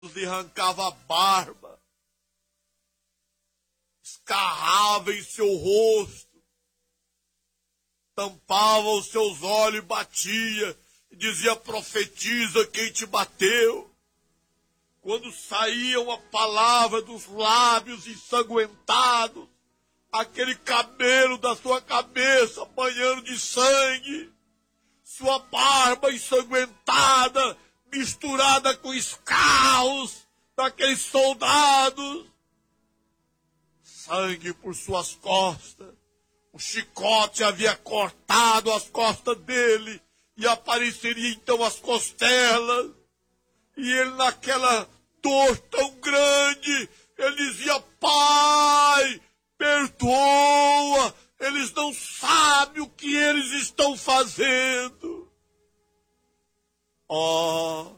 lhe arrancava a barba, escarrava em seu rosto, tampava os seus olhos e batia, e dizia: profetiza quem te bateu. Quando saía uma palavra dos lábios ensanguentados, aquele cabelo da sua cabeça banhando de sangue, sua barba ensanguentada, misturada com escarros daqueles soldados, sangue por suas costas. O chicote havia cortado as costas dele e apareceria então as costelas. E ele, naquela dor tão grande, ele dizia: Pai, perdoa, eles não sabem o que eles estão fazendo. Oh,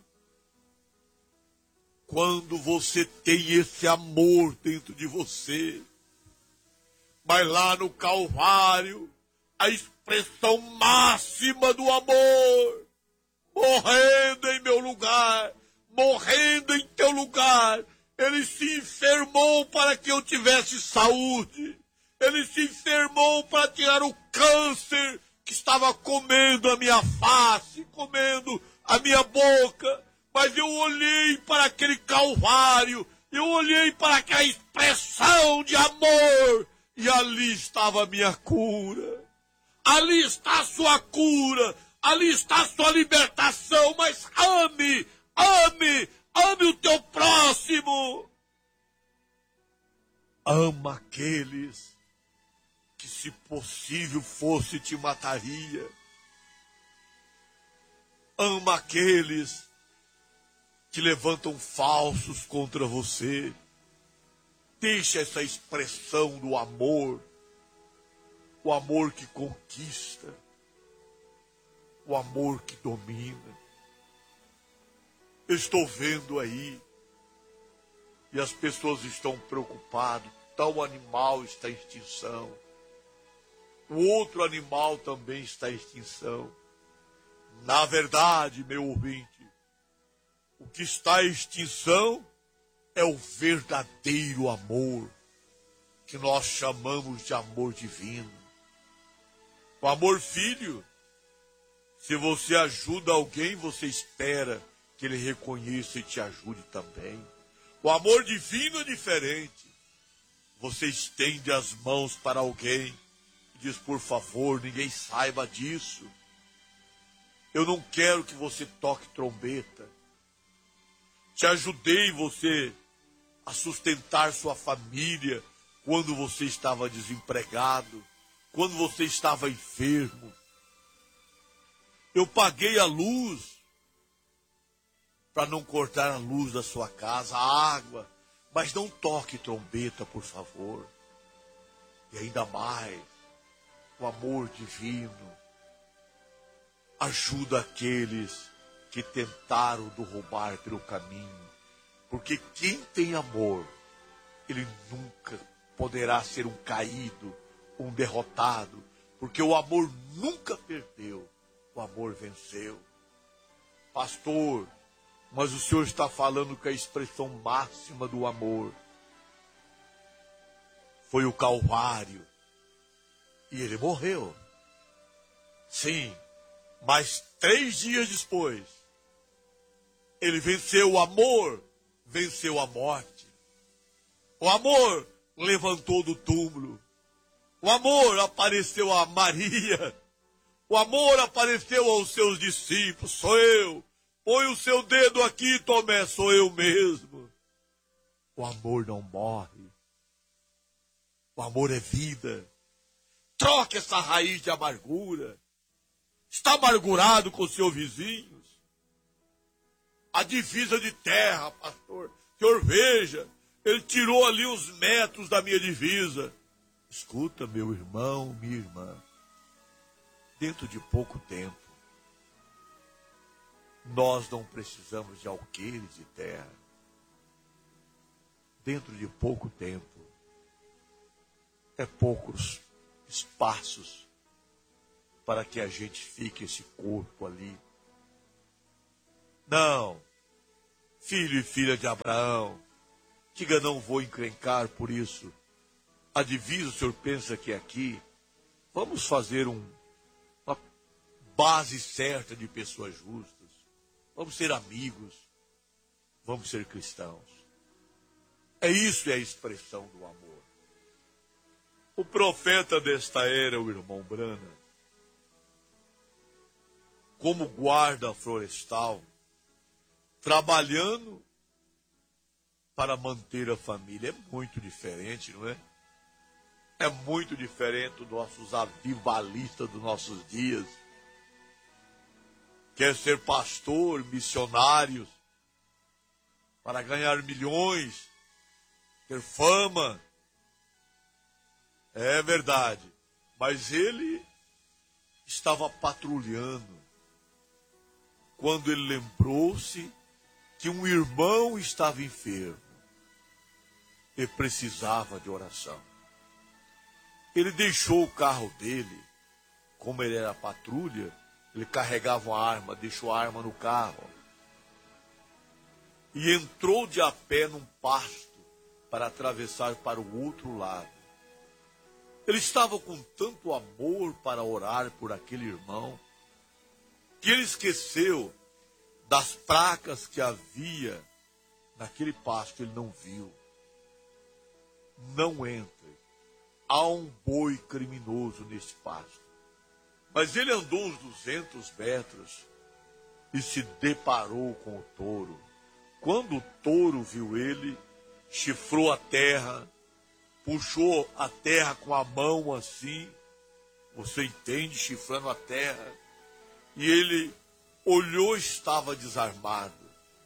quando você tem esse amor dentro de você, mas lá no Calvário, a expressão máxima do amor, morrendo em meu lugar, morrendo em teu lugar, ele se enfermou para que eu tivesse saúde, ele se enfermou para tirar o câncer que estava comendo a minha face, comendo a minha boca, mas eu olhei para aquele Calvário, eu olhei para aquela expressão de amor, e ali estava a minha cura, ali está a sua cura, ali está a sua libertação. Mas ame, ame, ame o teu próximo. Ama aqueles que, se possível fosse, te mataria. Ama aqueles que levantam falsos contra você. Deixa essa expressão do amor, o amor que conquista, o amor que domina. Eu estou vendo aí, e as pessoas estão preocupadas, tal animal está em extinção, o outro animal também está em extinção. Na verdade, meu ouvinte, o que está em extinção é o verdadeiro amor, que nós chamamos de amor divino. O amor filho, se você ajuda alguém, você espera que ele reconheça e te ajude também. O amor divino é diferente. Você estende as mãos para alguém e diz: por favor, ninguém saiba disso. Eu não quero que você toque trombeta. Te ajudei você a sustentar sua família quando você estava desempregado, quando você estava enfermo. Eu paguei a luz para não cortar a luz da sua casa, a água, mas não toque trombeta, por favor. E ainda mais, o amor divino ajuda aqueles que tentaram nos roubar pelo caminho. Porque quem tem amor, ele nunca poderá ser um caído, um derrotado. Porque o amor nunca perdeu, o amor venceu. Pastor, mas o senhor está falando que a expressão máxima do amor foi o Calvário. E ele morreu. Sim, mas 3 dias depois, ele venceu o amor, venceu a morte. O amor levantou do túmulo. O amor apareceu a Maria. O amor apareceu aos seus discípulos. Sou eu. Põe o seu dedo aqui, Tomé, sou eu mesmo. O amor não morre. O amor é vida. Troque essa raiz de amargura. Está amargurado com seus vizinhos? A divisa de terra, pastor. Senhor, veja, ele tirou ali uns metros da minha divisa. Escuta, meu irmão, minha irmã. Dentro de pouco tempo, nós não precisamos de alqueires de terra. Dentro de pouco tempo, é poucos espaços para que a gente fique esse corpo ali. Não, filho e filha de Abraão, diga: não vou encrencar por isso. A divisa, o senhor pensa que é aqui? Vamos fazer uma base certa de pessoas justas. Vamos ser amigos. Vamos ser cristãos. Isso é a expressão do amor. O profeta desta era, o irmão Brana, como guarda florestal, trabalhando para manter a família. É muito diferente, não é? É muito diferente dos nossos avivalistas dos nossos dias. Quer ser pastor, missionários, para ganhar milhões, ter fama. É verdade. Mas ele estava patrulhando quando ele lembrou-se que um irmão estava enfermo e precisava de oração. Ele deixou o carro dele, como ele era patrulha, ele carregava uma arma, deixou a arma no carro e entrou de a pé num pasto para atravessar para o outro lado. Ele estava com tanto amor para orar por aquele irmão que ele esqueceu das placas que havia naquele pasto. Ele não viu. Não entre. Há um boi criminoso neste pasto. Mas ele andou uns 200 metros e se deparou com o touro. Quando o touro viu ele, chifrou a terra, puxou a terra com a mão assim, você entende, chifrando a terra, e ele olhou e estava desarmado.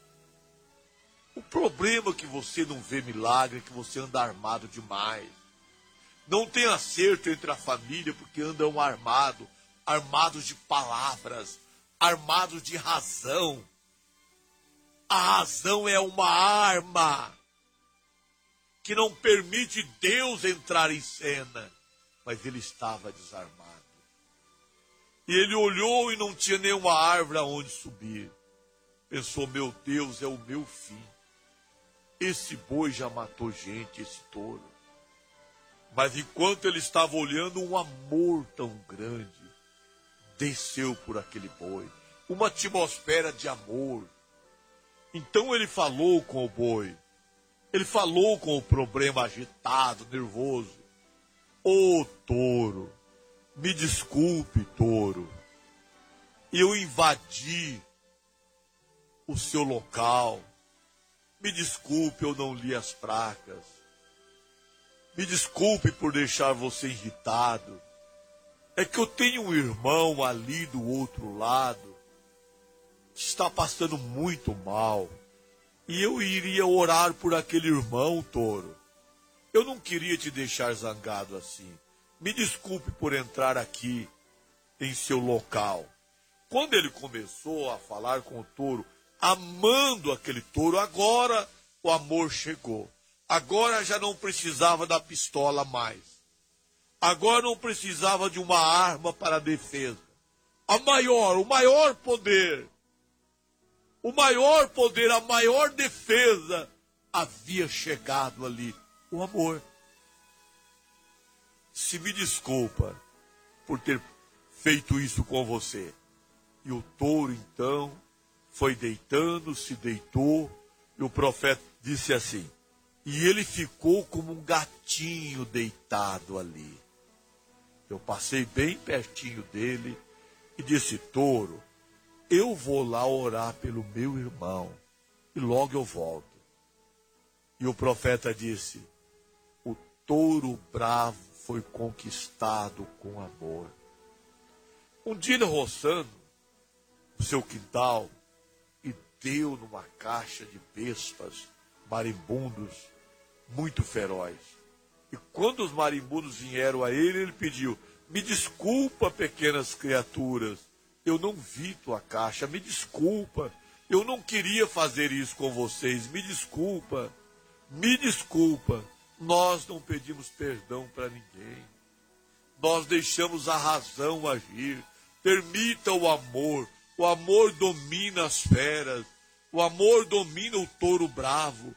O problema é que você não vê milagre, é que você anda armado demais. Não tem acerto entre a família porque andam armados de palavras, armados de razão. A razão é uma arma que não permite Deus entrar em cena. Mas ele estava desarmado. E ele olhou e não tinha nenhuma árvore aonde subir. Pensou: meu Deus, é o meu fim. Esse boi já matou gente, esse touro. Mas enquanto ele estava olhando, um amor tão grande desceu por aquele boi. Uma atmosfera de amor. Então ele falou com o boi. Ele falou com o problema agitado, nervoso. Ô touro, me desculpe, touro. Eu invadi o seu local. Me desculpe, eu não li as placas. Me desculpe por deixar você irritado. É que eu tenho um irmão ali do outro lado que está passando muito mal. E eu iria orar por aquele irmão, touro. Eu não queria te deixar zangado assim. Me desculpe por entrar aqui em seu local. Quando ele começou a falar com o touro, amando aquele touro, agora o amor chegou. Agora já não precisava da pistola mais. Agora não precisava de uma arma para a defesa. O maior poder, a maior defesa havia chegado ali. O amor. Se me desculpa por ter feito isso com você. E o touro então foi deitando, se deitou, e o profeta disse assim: e ele ficou como um gatinho deitado ali. Eu passei bem pertinho dele e disse: touro, eu vou lá orar pelo meu irmão e logo eu volto. E o profeta disse: o touro bravo foi conquistado com amor. Um dia ele roçando o seu quintal e deu numa caixa de vespas, marimbundos, muito feroz. E quando os marimbundos vieram a ele, ele pediu: me desculpa, pequenas criaturas, eu não vi tua caixa, me desculpa, eu não queria fazer isso com vocês, me desculpa, me desculpa. Nós não pedimos perdão para ninguém, nós deixamos a razão agir. Permita o amor domina as feras, O amor domina o touro bravo.